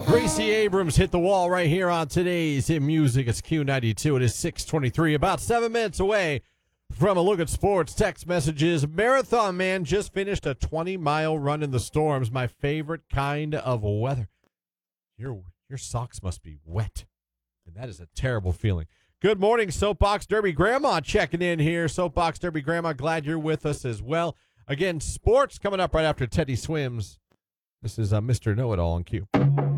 Gracie Abrams hit the wall right here on today's Hit Music. It's Q92. It is 6:23, about 7 minutes away from a look at sports. Text messages. Marathon man just finished a 20-mile run in the storms. My favorite kind of weather. Your socks must be wet, and that is a terrible feeling. Good morning, Soapbox Derby Grandma checking in here. Soapbox Derby Grandma, glad you're with us as well. Again, sports coming up right after Teddy Swims. This is Mr. Know-It-All on Q.